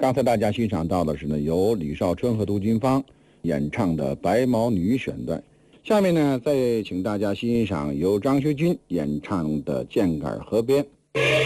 刚才大家欣赏到的是呢，由李少春和杜近芳演唱的《白毛女》选段。下面呢，再请大家欣赏由张学军演唱的《箭杆河边》。